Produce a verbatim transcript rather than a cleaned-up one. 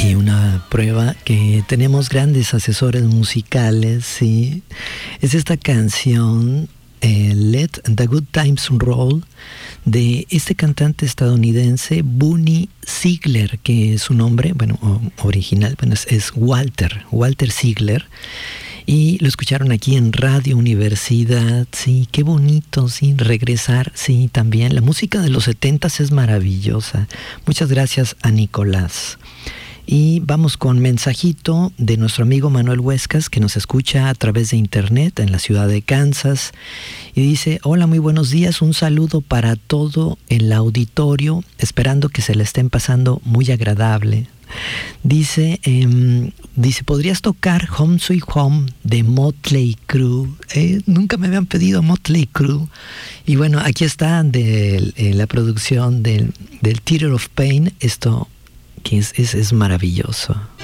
Y una prueba que tenemos grandes asesores musicales, ¿sí? Es esta canción, eh, Let the Good Times Roll, de este cantante estadounidense, Bunny Ziegler, que su nombre, bueno, original, bueno, es, es Walter, Walter Ziegler. Y lo escucharon aquí en Radio Universidad, sí, qué bonito, sí, regresar, sí, también. La música de los setentas es maravillosa. Muchas gracias a Nicolás. Y vamos con mensajito de nuestro amigo Manuel Huescas, que nos escucha a través de internet en la ciudad de Kansas. Y dice, hola, muy buenos días, un saludo para todo el auditorio, esperando que se le estén pasando muy agradable. Dice, eh, dice, ¿podrías tocar Home Sweet Home de Motley Crue? Eh, nunca me habían pedido Motley Crue. Y bueno, aquí está de, de la producción del, del Theater of Pain, esto que es, es, es maravilloso.